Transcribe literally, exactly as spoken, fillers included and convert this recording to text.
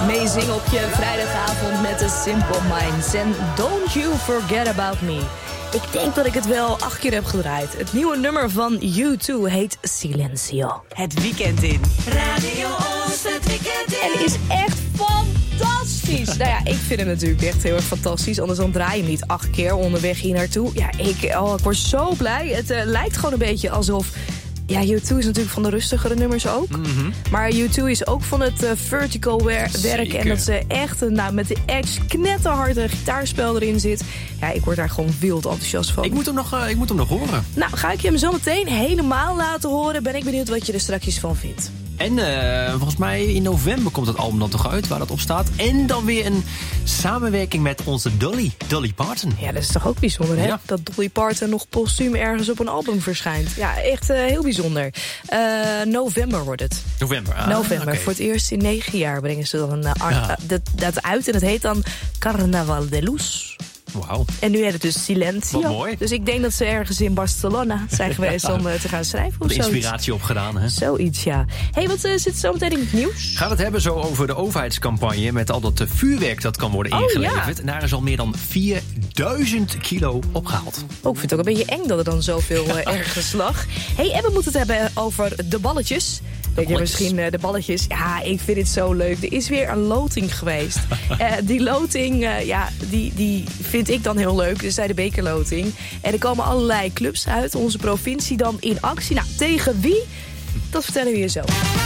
Meezingen op je vrijdagavond met de Simple Minds. En Don't You Forget About Me. Ik denk dat ik het wel acht keer heb gedraaid. Het nieuwe nummer van U twee heet Silencio. Het weekend in. Radio Oost, het weekend in. En is echt fantastisch. Nou ja, ik vind hem natuurlijk echt heel erg fantastisch. Anders dan draai je hem niet acht keer onderweg hier naartoe. Ja, ik, oh, ik word zo blij. Het uh, lijkt gewoon een beetje alsof... Ja, U twee is natuurlijk van de rustigere nummers ook. Mm-hmm. Maar U twee is ook van het uh, vertical wer- werk. En dat ze echt uh, nou, met de ex knetterharde gitaarspel erin zit. Ja, ik word daar gewoon wild enthousiast van. Ik moet hem nog, uh, ik moet hem nog horen. Nou, ga ik je hem zo meteen helemaal laten horen. Ben ik benieuwd wat je er straks van vindt. En uh, volgens mij in november komt het album dan toch uit, waar dat op staat. En dan weer een samenwerking met onze Dolly, Dolly Parton. Ja, dat is toch ook bijzonder, hè? Ja. Dat Dolly Parton nog postuum ergens op een album verschijnt. Ja, echt uh, heel bijzonder. Uh, november wordt het. November, ah, November. Okay. Voor het eerst in negen jaar brengen ze dan uh, ar- Ja. uh, dat, dat uit. En het heet dan Carnaval de Luz. Wauw. En nu heet het dus Silencio. Wat mooi. Dus ik denk dat ze ergens in Barcelona zijn geweest om uh, te gaan schrijven. Of Wat zoiets. inspiratie opgedaan, hè? Zoiets, ja. Hé, hey, wat uh, zit zo meteen in het nieuws? Gaan we het hebben zo over de overheidscampagne met al dat uh, vuurwerk dat kan worden Oh, ingeleverd. ja. En daar is al meer dan vierduizend kilo opgehaald. Oh, ik vind het ook een beetje eng dat er dan zoveel uh, ergens lag. Hey, en we moeten het hebben over de balletjes. Weet je misschien uh, de balletjes? Ja, ik vind het zo leuk. Er is weer een loting geweest. uh, die loting, uh, ja, die, die vind ik dan heel leuk. Dus zij de bekerloting. En er komen allerlei clubs uit onze provincie dan in actie. Nou, tegen wie? Dat vertellen we je zo.